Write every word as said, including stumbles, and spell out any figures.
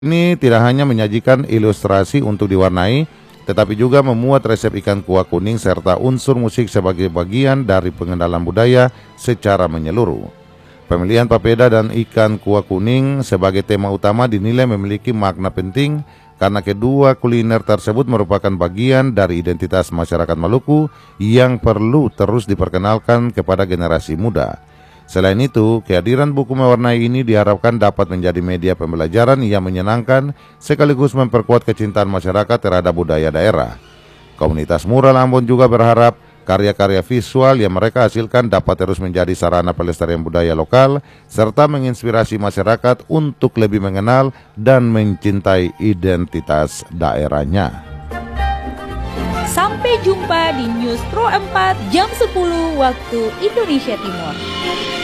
Ini tidak hanya menyajikan ilustrasi untuk diwarnai, tetapi juga memuat resep ikan kuah kuning serta unsur musik sebagai bagian dari pengenalan budaya secara menyeluruh. Pemilihan papeda dan ikan kuah kuning sebagai tema utama dinilai memiliki makna penting karena kedua kuliner tersebut merupakan bagian dari identitas masyarakat Maluku yang perlu terus diperkenalkan kepada generasi muda. Selain itu, kehadiran buku mewarnai ini diharapkan dapat menjadi media pembelajaran yang menyenangkan sekaligus memperkuat kecintaan masyarakat terhadap budaya daerah. Komunitas Mural Ambon juga berharap karya-karya visual yang mereka hasilkan dapat terus menjadi sarana pelestarian budaya lokal serta menginspirasi masyarakat untuk lebih mengenal dan mencintai identitas daerahnya. Sampai jumpa di News Pro empat jam sepuluh waktu Indonesia Timur.